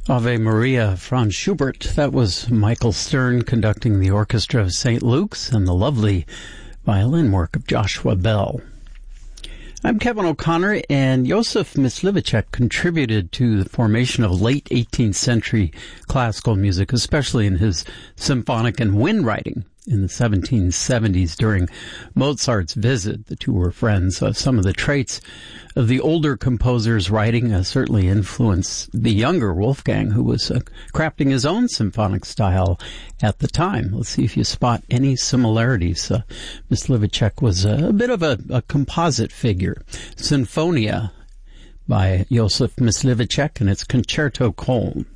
Ave Maria, Franz Schubert. That was Michael Stern conducting the Orchestra of St. Luke's and the lovely violin work of Joshua Bell. I'm Kevin O'Connor, and Josef Myslivacek contributed to the formation of late 18th century classical music, especially in his symphonic and wind writing in the 1770s during Mozart's visit. The two were friends. Some of the traits of the older composer's writing certainly influenced the younger Wolfgang, who was crafting his own symphonic style at the time. Let's see if you spot any similarities. Myslivacek was a bit of a composite figure. Sinfonia by Josef Myslivacek, and its Concerto Köln.